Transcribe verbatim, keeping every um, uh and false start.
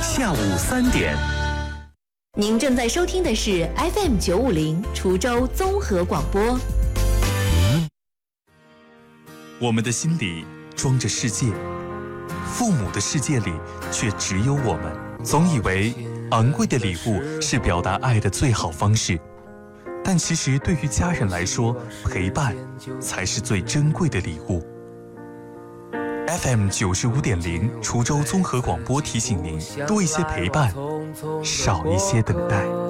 下午三点。 您正在收听的是 F M 九五零滁州综合广播。 我们的心里装着世界，父母的世界里却只有我们。总以为昂贵的礼物是表达爱的最好方式，但其实对于家人来说，陪伴才是最珍贵的礼物。F M 九十五点零滁州综合广播提醒您：多一些陪伴，少一些等待。